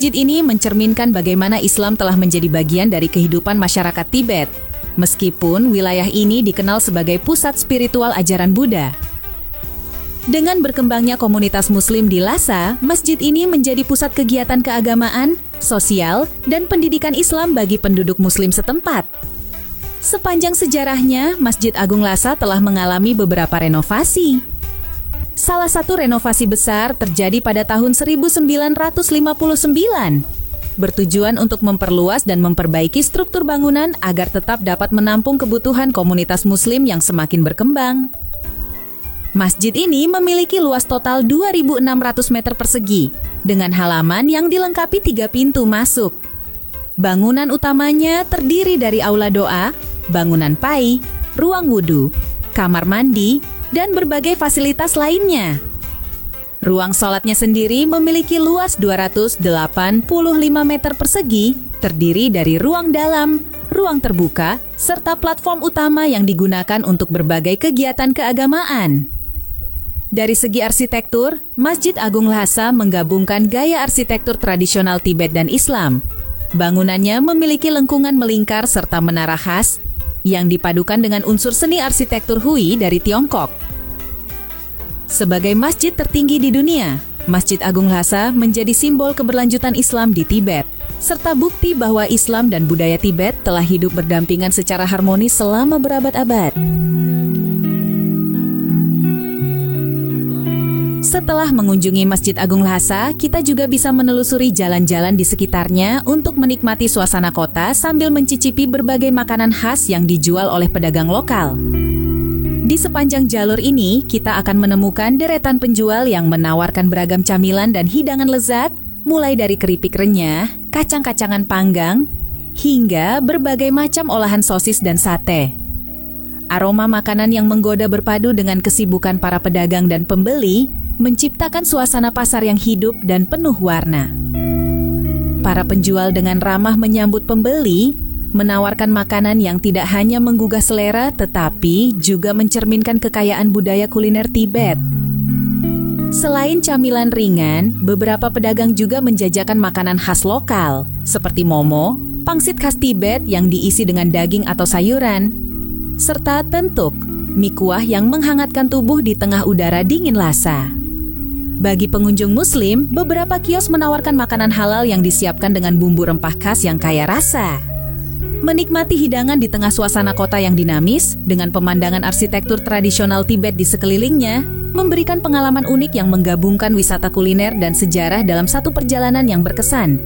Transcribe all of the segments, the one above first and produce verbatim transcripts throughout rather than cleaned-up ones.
Masjid ini mencerminkan bagaimana Islam telah menjadi bagian dari kehidupan masyarakat Tibet, meskipun wilayah ini dikenal sebagai pusat spiritual ajaran Buddha. Dengan berkembangnya komunitas Muslim di Lhasa, masjid ini menjadi pusat kegiatan keagamaan, sosial, dan pendidikan Islam bagi penduduk Muslim setempat. Sepanjang sejarahnya, Masjid Agung Lhasa telah mengalami beberapa renovasi. Salah satu renovasi besar terjadi pada tahun seribu sembilan ratus lima puluh sembilan, bertujuan untuk memperluas dan memperbaiki struktur bangunan agar tetap dapat menampung kebutuhan komunitas Muslim yang semakin berkembang. Masjid ini memiliki luas total dua ribu enam ratus meter persegi, dengan halaman yang dilengkapi tiga pintu masuk. Bangunan utamanya terdiri dari aula doa, bangunan pai, ruang wudhu, kamar mandi, dan berbagai fasilitas lainnya. Ruang sholatnya sendiri memiliki luas dua ratus delapan puluh lima meter persegi, terdiri dari ruang dalam, ruang terbuka, serta platform utama yang digunakan untuk berbagai kegiatan keagamaan. Dari segi arsitektur, Masjid Agung Lhasa menggabungkan gaya arsitektur tradisional Tibet dan Islam. Bangunannya memiliki lengkungan melingkar serta menara khas, yang dipadukan dengan unsur seni arsitektur Hui dari Tiongkok. Sebagai masjid tertinggi di dunia, Masjid Agung Lhasa menjadi simbol keberlanjutan Islam di Tibet, serta bukti bahwa Islam dan budaya Tibet telah hidup berdampingan secara harmonis selama berabad-abad. Setelah mengunjungi Masjid Agung Lhasa, kita juga bisa menelusuri jalan-jalan di sekitarnya untuk menikmati suasana kota sambil mencicipi berbagai makanan khas yang dijual oleh pedagang lokal. Di sepanjang jalur ini, kita akan menemukan deretan penjual yang menawarkan beragam camilan dan hidangan lezat, mulai dari keripik renyah, kacang-kacangan panggang, hingga berbagai macam olahan sosis dan sate. Aroma makanan yang menggoda berpadu dengan kesibukan para pedagang dan pembeli, menciptakan suasana pasar yang hidup dan penuh warna. Para penjual dengan ramah menyambut pembeli, menawarkan makanan yang tidak hanya menggugah selera, tetapi juga mencerminkan kekayaan budaya kuliner Tibet. Selain camilan ringan, beberapa pedagang juga menjajakan makanan khas lokal, seperti momo, pangsit khas Tibet yang diisi dengan daging atau sayuran, serta tentuk, mie kuah yang menghangatkan tubuh di tengah udara dingin Lhasa. Bagi pengunjung Muslim, beberapa kios menawarkan makanan halal yang disiapkan dengan bumbu rempah khas yang kaya rasa. Menikmati hidangan di tengah suasana kota yang dinamis, dengan pemandangan arsitektur tradisional Tibet di sekelilingnya, memberikan pengalaman unik yang menggabungkan wisata kuliner dan sejarah dalam satu perjalanan yang berkesan.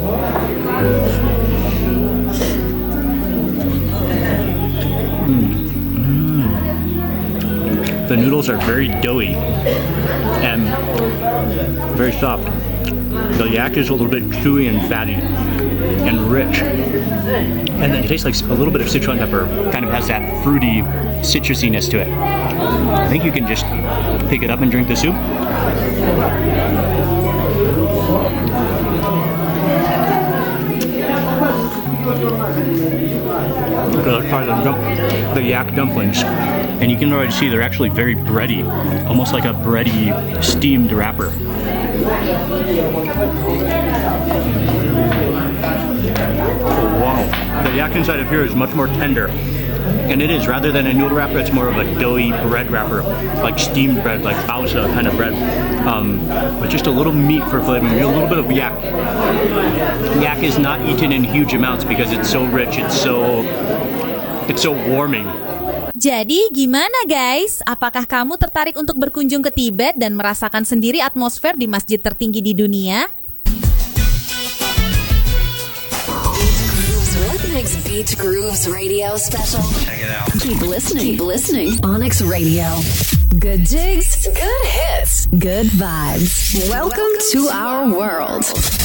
The noodles are very doughy and very soft. The yak is a little bit chewy and fatty and rich. And then it tastes like a little bit of Sichuan pepper. Kind of has that fruity citrusiness to it. I think you can just pick it up and drink the soup. Let's try the, dump, the yak dumplings. And you can already see they're actually very bready, almost like a bready steamed wrapper. Wow, the yak inside of here is much more tender. And it is, rather than a noodle wrapper, it's more of a doughy bread wrapper, like steamed bread, like baozi kind of bread. Um, but just a little meat for flavoring, a little bit of yak. Yak is not eaten in huge amounts because it's so rich, it's so, it's so warming. Jadi gimana guys? Apakah kamu tertarik untuk berkunjung ke Tibet dan merasakan sendiri atmosfer di masjid tertinggi di dunia? Beach Grooves Radio Special. Check it out. Keep listening. Keep listening. Onyx Radio. Good jigs, good hits, good vibes. Welcome, Welcome to, to our world.